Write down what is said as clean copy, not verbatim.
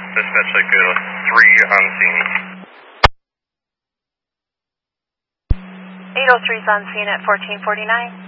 Dispatch Lake 3 on scene. 803 is on scene at 1449.